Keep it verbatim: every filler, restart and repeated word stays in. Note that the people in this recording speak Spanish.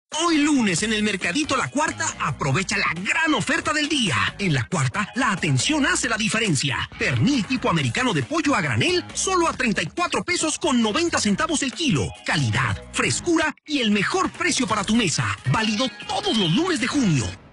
Hoy lunes en el Mercadito La Cuarta, aprovecha la gran oferta del día. En La Cuarta, la atención hace la diferencia. Pernil tipo americano de pollo a granel, solo a treinta y cuatro pesos con noventa centavos el kilo. Calidad, frescura y el mejor precio para tu mesa. Válido todos los lunes de junio.